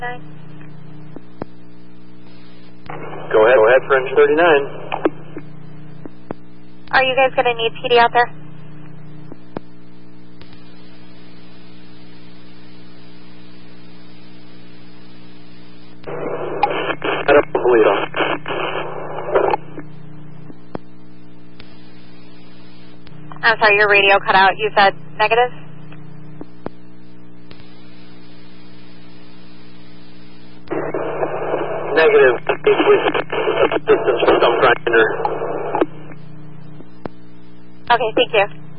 Go ahead for engine 39. Are you guys going to need PD out there? I don't believe it. I'm sorry, your radio cut out. You said negative? Negative. Distance from some grinder. Okay, thank you.